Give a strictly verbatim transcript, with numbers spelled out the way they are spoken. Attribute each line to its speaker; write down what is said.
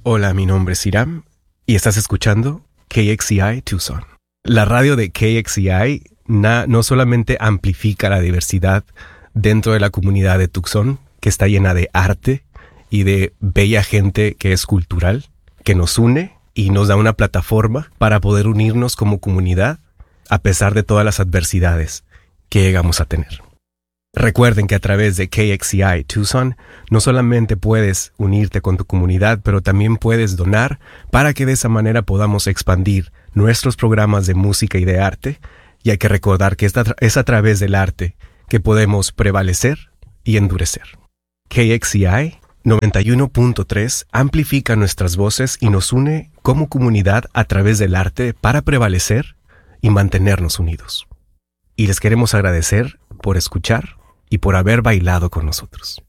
Speaker 1: Hola, mi nombre es Hiram y estás escuchando K X C I Tucson. La radio de K X C I na- no solamente amplifica la diversidad dentro de la comunidad de Tucson, que está llena de arte y de bella gente que es cultural, que nos une y nos da una plataforma para poder unirnos como comunidad a pesar de todas las adversidades que llegamos a tener. Recuerden que a través de K X C I Tucson no solamente puedes unirte con tu comunidad, pero también puedes donar para que de esa manera podamos expandir nuestros programas de música y de arte. Y hay que recordar que es a través del arte que podemos prevalecer y endurecer. K X C I noventa y uno punto tres amplifica nuestras voces y nos une como comunidad a través del arte para prevalecer y mantenernos unidos. Y les queremos agradecer por escuchar y por haber bailado con nosotros.